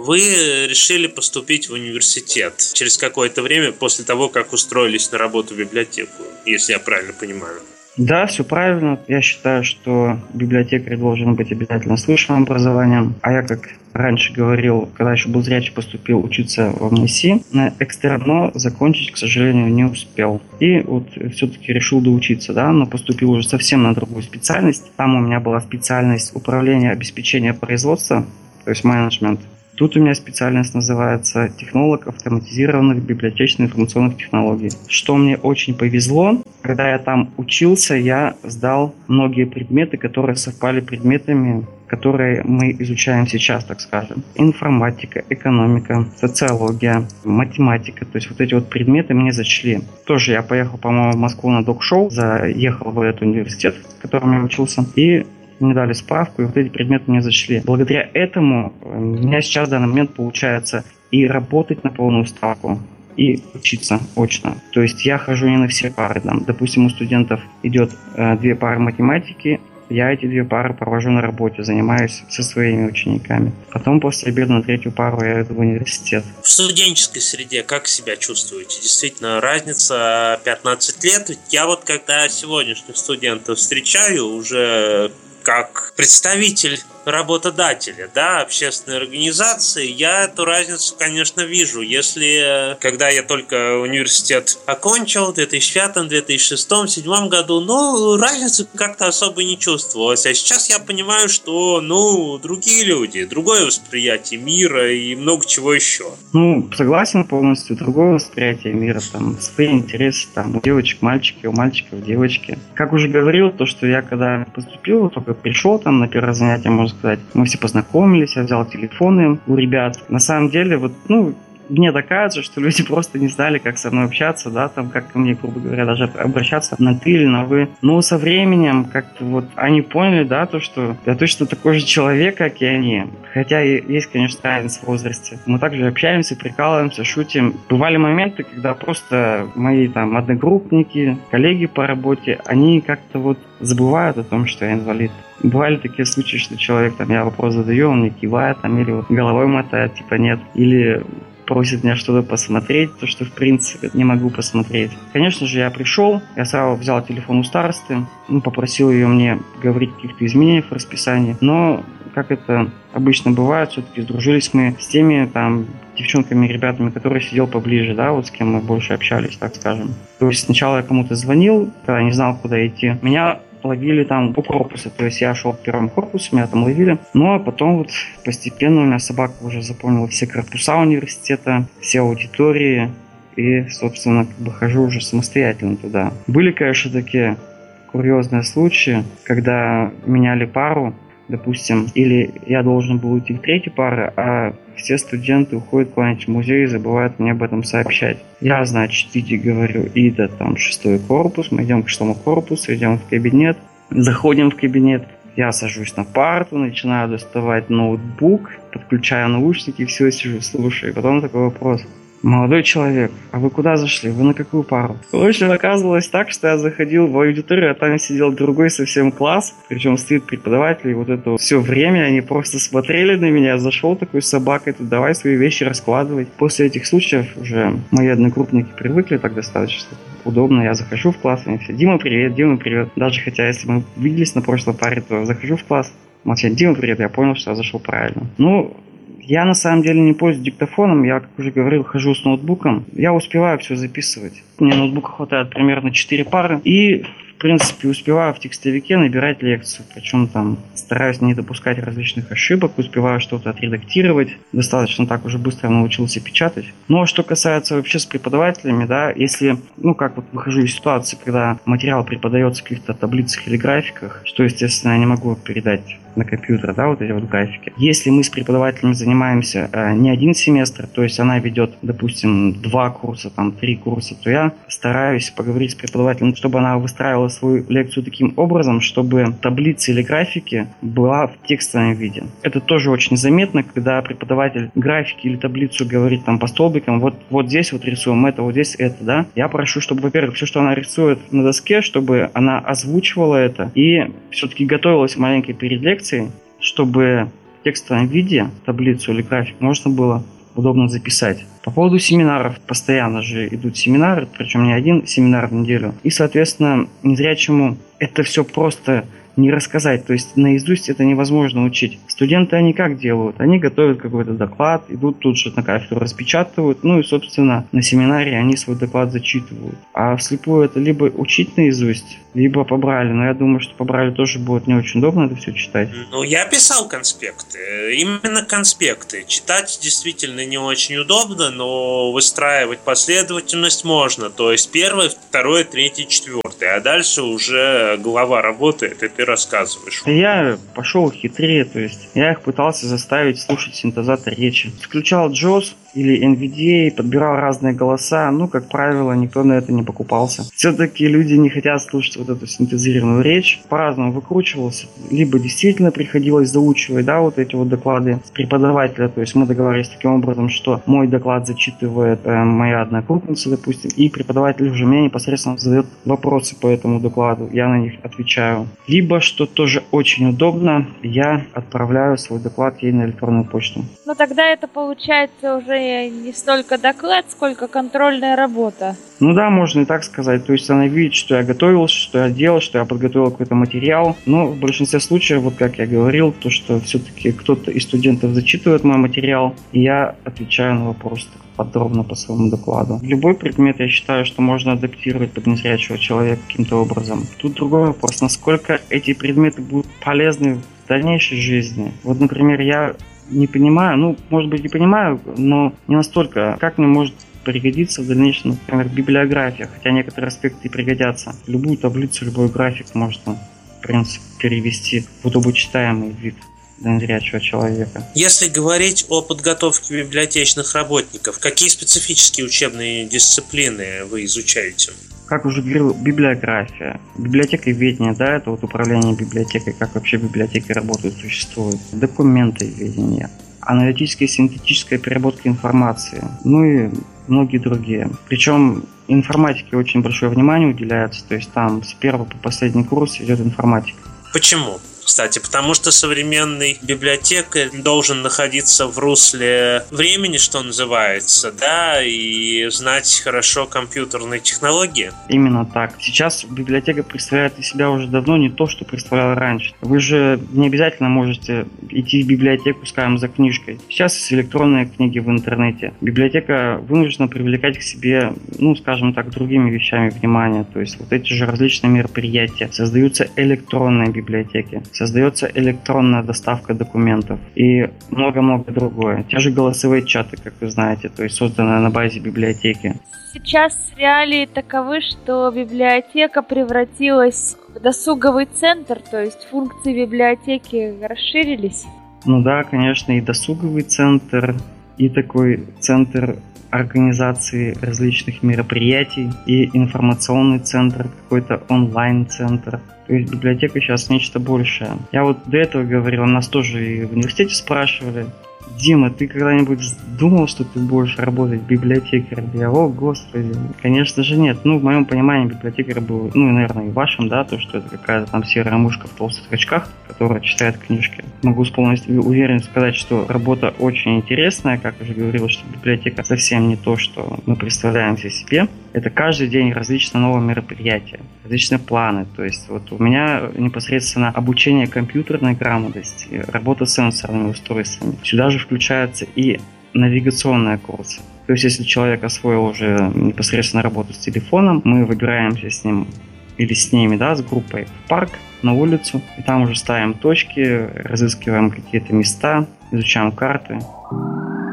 вы решили поступить в университет через какое-то время после того, как устроились на работу в библиотеку, если я правильно понимаю. Да, все правильно. Я считаю, что библиотекарь должен быть обязательно с высшим образованием. А я, как раньше говорил, когда еще был зрячий, поступил учиться в МСИ, на экстерно закончить, к сожалению, не успел. И вот все-таки решил доучиться, да, но поступил уже совсем на другую специальность. Там у меня была специальность управления обеспечения производства, то есть менеджмент. Тут у меня специальность называется технолог автоматизированных библиотечно-информационных технологий. Что мне очень повезло, когда я там учился, я сдал многие предметы, которые совпали предметами, которые мы изучаем сейчас, так скажем. Информатика, экономика, социология, математика. То есть вот эти вот предметы мне зачли. Тоже я поехал, по-моему, в Москву на док-шоу, заехал в этот университет, в котором я учился, и мне дали справку, и вот эти предметы мне зашли. Благодаря этому у меня сейчас в данный момент получается и работать на полную ставку, и учиться очно. То есть я хожу не на все пары. Там, допустим, у студентов идет 2 пары математики, я эти 2 пары провожу на работе, занимаюсь со своими учениками. Потом после обеда на 3-ю пару я иду в университет. В студенческой среде как себя чувствуете? Действительно, разница 15 лет. Я вот когда сегодняшних студентов встречаю уже как представитель работодателя, да, общественной организации, я эту разницу, конечно, вижу. Если, когда я только университет окончил в 2005, 2006, 2007 году, разницы как-то особо не чувствовалось. А сейчас я понимаю, что, другие люди, другое восприятие мира и много чего еще. Согласен полностью. Другое восприятие мира, там, свои интересы, там, у девочек мальчики, у мальчиков девочки. Как уже говорил, то, что я когда поступил, только пришел там на первое занятие, можно сказать, мы все познакомились, я взял телефоны у ребят. На самом деле, мне кажется, что люди просто не знали, как со мной общаться, да, там, как ко мне, грубо говоря, даже обращаться на ты или на вы. Но со временем как-то они поняли, да, то, что я точно такой же человек, как и они. Хотя есть, конечно, разница в возрасте. Мы также общаемся, прикалываемся, шутим. Бывали моменты, когда просто мои там одногруппники, коллеги по работе, они как-то забывают о том, что я инвалид. Бывали такие случаи, что человек, я вопрос задаю, он мне кивает, или головой мотает, типа нет, или просит меня что-то посмотреть, то, что в принципе не могу посмотреть. Конечно же, я пришел, я сразу взял телефон у старосты, попросил ее мне говорить о каких-то изменениях в расписании, но, как это обычно бывает, все-таки сдружились мы с теми девчонками и ребятами, которые сидел поближе, да, с кем мы больше общались, так скажем. То есть сначала я кому-то звонил, когда не знал, куда идти. Меня ловили там у корпуса, то есть я шел в первом корпусе, меня там ловили. А потом постепенно у меня собака уже запомнила все корпуса университета, все аудитории, и, собственно, хожу уже самостоятельно туда. Были, конечно, такие курьезные случаи, когда меняли пару, допустим, или я должен был идти в 3-ю пару, а все студенты уходят куда-нибудь в музей и забывают мне об этом сообщать. Я, значит, говорю, Ида, 6-й корпус, мы идем к 6-му корпусу, идем в кабинет, заходим в кабинет, я сажусь на парту, начинаю доставать ноутбук, подключаю наушники, все сижу, слушаю, и потом такой вопрос: молодой человек, а вы куда зашли? Вы на какую пару? В общем, оказывалось так, что я заходил в аудиторию, а там сидел другой совсем класс, причем стоит преподаватель, и это все время они просто смотрели на меня. Зашел такой с собакой, тут давай свои вещи раскладывать. После этих случаев уже мои одногруппники привыкли так достаточно удобно. Я захожу в класс, они все: Дима, привет, Дима, привет. Даже хотя, если мы виделись на прошлой паре, то захожу в класс, молчать: Дима, привет, я понял, что я зашел правильно. Я на самом деле не пользуюсь диктофоном, я, как уже говорил, хожу с ноутбуком. Я успеваю все записывать. Мне ноутбука хватает примерно 4 пары. И, в принципе, успеваю в текстовике набирать лекцию. Причем стараюсь не допускать различных ошибок, успеваю что-то отредактировать. Достаточно так уже быстро научился печатать. Но что касается вообще с преподавателями, да, если, выхожу из ситуации, когда материал преподается в каких-то таблицах или графиках, что, естественно, я не могу передать на компьютер, да, эти графики. Если мы с преподавателем занимаемся не один семестр, то есть она ведет, допустим, 2 курса, 3 курса, то я стараюсь поговорить с преподавателем, чтобы она выстраивала свою лекцию таким образом, чтобы таблица или графики была в текстовом виде. Это тоже очень заметно, когда преподаватель графики или таблицу говорит по столбикам: вот здесь рисуем это, вот здесь это, да. Я прошу, чтобы, во-первых, все, что она рисует на доске, чтобы она озвучивала это и все-таки готовилась маленько перед лекцией, чтобы в текстовом виде таблицу или график можно было удобно записать. По поводу семинаров, постоянно же идут семинары, причем не один семинар в неделю. И, соответственно, незрячему это все просто не рассказать, то есть наизусть это невозможно учить. Студенты, они как делают? Они готовят какой-то доклад, идут тут же на кафедру, распечатывают, ну и, собственно, на семинаре они свой доклад зачитывают. А вслепую это либо учить наизусть, либо по Брайлю. Но я думаю, что по Брайлю тоже будет не очень удобно это все читать. Ну, я писал конспекты. Именно конспекты. Читать действительно не очень удобно, но выстраивать последовательность можно. То есть первое, второе, третье, четвертое. А дальше уже голова работает, и ты рассказываешь. Я пошел хитрее, то есть я их пытался заставить слушать синтезатор речи. Включал JAWS или NVDA, подбирал разные голоса, ну, как правило, никто на это не покупался. Все-таки люди не хотят слушать вот эту синтезированную речь. По-разному выкручивался. Либо действительно приходилось заучивать, да, вот эти вот доклады с преподавателя, то есть мы договорились таким образом, что мой доклад зачитывает моя однокурсница, допустим, и преподаватель уже мне непосредственно задает вопросы по этому докладу, я на них отвечаю. Либо, что тоже очень удобно, я отправляю свой доклад ей на электронную почту. Но тогда это получается уже не столько доклад, сколько контрольная работа. Ну да, можно и так сказать. То есть она видит, что я готовился, что я делал, что я подготовил какой-то материал. Но в большинстве случаев, вот как я говорил, то что все-таки кто-то из студентов зачитывает мой материал, и я отвечаю на вопросы подробно по своему докладу. Любой предмет, я считаю, что можно адаптировать под незрячего человека каким-то образом. Тут другой вопрос, насколько эти предметы будут полезны в дальнейшей жизни. Вот, например, я не понимаю, ну, может быть, и понимаю, но не настолько, как мне может пригодиться в дальнейшем, например, библиография, хотя некоторые аспекты и пригодятся. Любую таблицу, любой график можно, в принципе, перевести в удобочитаемый вид для незрячего человека. Если говорить о подготовке библиотечных работников, какие специфические учебные дисциплины вы изучаете? Как уже говорил, библиография, библиотековедение, да, это вот управление библиотекой, как вообще библиотеки работают, существуют, документоведение, аналитическая и синтетическая переработка информации, ну и многие другие. Причем информатике очень большое внимание уделяется, то есть там с первого по последний курс идет информатика. Почему? Кстати, потому что современный библиотекарь должен находиться в русле времени, что называется, да, и знать хорошо компьютерные технологии. Именно так. Сейчас библиотека представляет из себя уже давно не то, что представляла раньше. Вы же не обязательно можете идти в библиотеку, скажем, за книжкой. Сейчас есть электронные книги в интернете. Библиотека вынуждена привлекать к себе, ну, скажем так, другими вещами внимание. То есть вот эти же различные мероприятия. Создаются электронные библиотеки. Создается электронная доставка документов и много-много другое. Те же голосовые чаты, как вы знаете, то есть созданные на базе библиотеки. Сейчас реалии таковы, что библиотека превратилась в досуговый центр, то есть функции библиотеки расширились. Ну да, конечно, и досуговый центр, и такой центр организации различных мероприятий, и информационный центр, какой-то онлайн-центр. То есть библиотека сейчас нечто большее. Я вот до этого говорил, нас тоже и в университете спрашивали: Дима, ты когда-нибудь думал, что ты будешь работать библиотекарем? Я, о, господи, конечно же нет. Ну, в моем понимании библиотекарь был, ну, и, наверное, и в вашем, да, то, что это какая-то там серая мышка в толстых очках, которая читает книжки. Могу с полностью уверенностью сказать, что работа очень интересная, как уже говорил, что библиотека совсем не то, что мы представляем себе. Это каждый день различные новые мероприятия, различные планы. То есть вот у меня непосредственно обучение компьютерной грамотности, работа с сенсорными устройствами. Сюда же включаются и навигационные курсы. То есть если человек освоил уже непосредственно работу с телефоном, мы выбираемся с ним или с ними, да, с группой в парк, на улицу, и там уже ставим точки, разыскиваем какие-то места, изучаем карты.